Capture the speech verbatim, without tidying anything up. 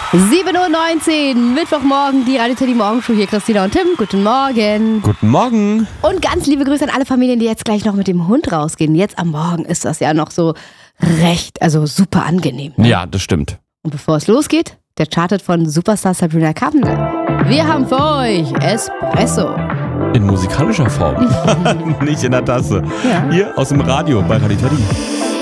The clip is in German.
sieben Uhr neunzehn, Mittwochmorgen, die Radio Teddy Morgenshow. Hier Christina und Tim. Guten Morgen. Guten Morgen. Und ganz liebe Grüße an alle Familien, die jetzt gleich noch mit dem Hund rausgehen. Jetzt am Morgen ist das ja noch so recht, also super angenehm. Ne? Ja, das stimmt. Und bevor es losgeht, der Chartet von Superstar Sabrina Carpenter. Wir haben für euch Espresso. In musikalischer Form. Nicht in der Tasse. Ja. Hier aus dem Radio bei Radio Teddy.